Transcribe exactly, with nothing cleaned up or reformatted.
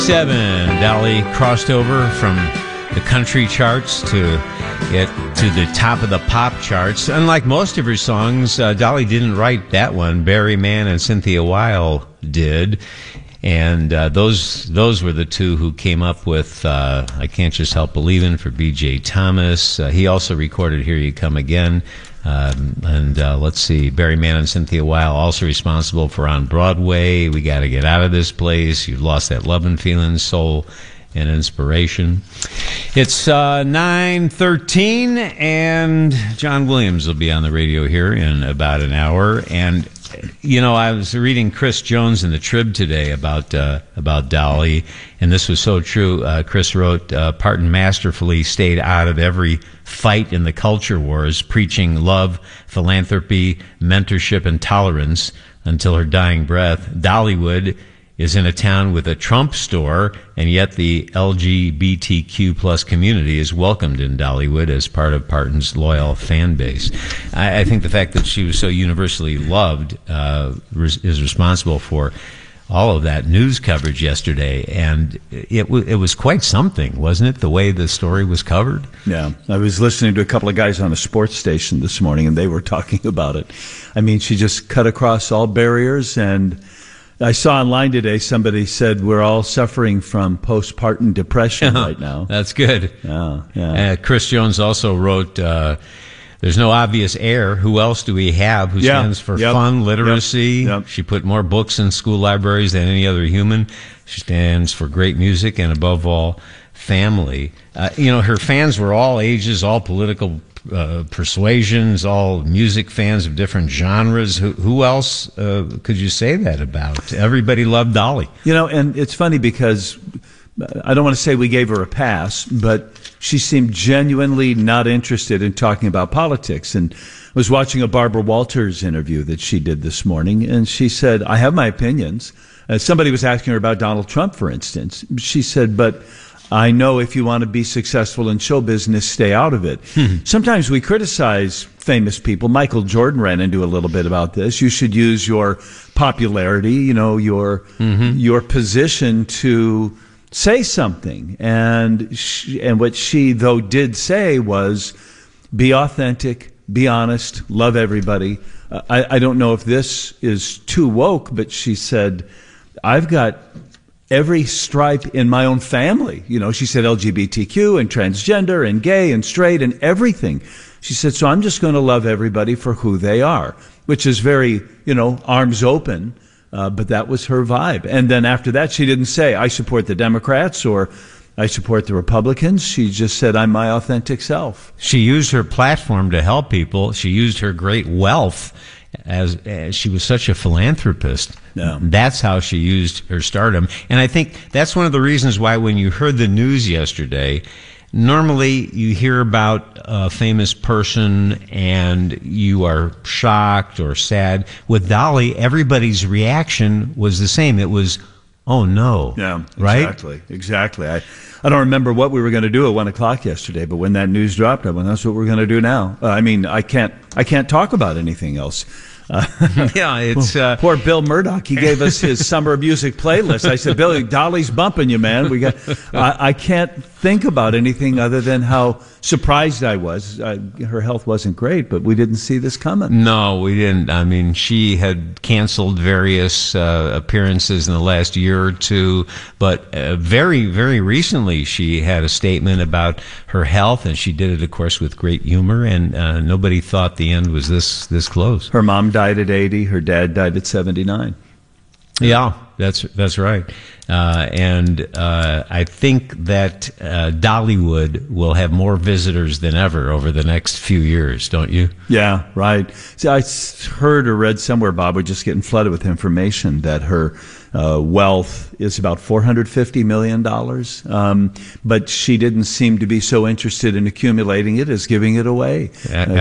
Seven. Dolly crossed over from the country charts to it to the top of the pop charts. Unlike most of her songs, uh, Dolly didn't write that one. Barry Mann and Cynthia Weil did. And uh, those those were the two who came up with uh, I Can't Just Help Believin' for B J Thomas. Uh, he also recorded Here You Come Again. Um, and uh, let's see, Barry Mann and Cynthia Weil also responsible for On Broadway, We Gotta Get Out of This Place, You've Lost That Lovin' Feelin', Soul and Inspiration. It's uh, nine thirteen, and John Williams will be on the radio here in about an hour. And you know, I was reading Chris Jones in the Trib today about uh, about Dolly, and this was so true. Uh, Chris wrote, uh, Parton masterfully stayed out of every fight in the culture wars, preaching love, philanthropy, mentorship, and tolerance until her dying breath. Dollywood is in a town with a Trump store, and yet the L G B T Q plus community is welcomed in Dollywood as part of Parton's loyal fan base. I, I think the fact that she was so universally loved uh, res- is responsible for all of that news coverage yesterday, and it, w- it was quite something, wasn't it, the way the story was covered? Yeah, I was listening to a couple of guys on a sports station this morning, and they were talking about it. I mean, she just cut across all barriers, and I saw online today somebody said we're all suffering from postpartum depression right now. That's good. Yeah, yeah. Uh, Chris Jones also wrote, uh, there's no obvious heir. Who else do we have who Yeah. stands for Yep. fun, literacy? Yep. Yep. She put more books in school libraries than any other human. She stands for great music and, above all, family. Uh, you know, her fans were all ages, all political uh, persuasions, all music fans of different genres. Who, who else uh, could you say that about? Everybody loved Dolly. You know, and it's funny because I don't want to say we gave her a pass, but she seemed genuinely not interested in talking about politics. And I was watching a Barbara Walters interview that she did this morning, and she said, I have my opinions. Uh, somebody was asking her about Donald Trump, for instance. She said, but I know if you want to be successful in show business, stay out of it. Hmm. Sometimes we criticize famous people. Michael Jordan ran into a little bit about this. You should use your popularity, you know, your mm-hmm. your position to say something. And she, and what she, though, did say was be authentic, be honest, love everybody. Uh, I, I don't know if this is too woke, but she said, I've got every stripe in my own family. You know, she said L G B T Q and transgender and gay and straight and everything. She said, so I'm just going to love everybody for who they are, which is very, you know, arms open. Uh, but that was her vibe. And then after that, she didn't say, I support the Democrats or I support the Republicans. She just said, I'm my authentic self. She used her platform to help people. She used her great wealth as, as she was such a philanthropist. Yeah. That's how she used her stardom. And I think that's one of the reasons why when you heard the news yesterday, normally you hear about a famous person and you are shocked or sad. With Dolly, everybody's reaction was the same. It was, oh no. Yeah, right? Exactly. Exactly. I, I don't remember what we were going to do at one o'clock yesterday, but when that news dropped, I went, that's what we're going to do now. Uh, I mean, I can't, I can't talk about anything else. Uh, yeah, it's uh, poor Bill Murdoch. He gave us his summer music playlist. I said, Billy, Dolly's bumping you, man. We got. I, I can't think about anything other than how surprised I was. I, her health wasn't great, but we didn't see this coming. No, we didn't. I mean, she had canceled various uh, appearances in the last year or two, but uh, very, very recently she had a statement about her health, and she did it, of course, with great humor. And uh, nobody thought the end was this this close. Her mom died at eighty. Her dad died at seventy-nine. Yeah, that's that's right. Uh, and uh, I think that uh, Dollywood will have more visitors than ever over the next few years, don't you? Yeah, right. See, I heard or read somewhere, Bob, we're just getting flooded with information that her uh, wealth is about four hundred fifty million dollars. Um, but she didn't seem to be so interested in accumulating it as giving it away. Uh,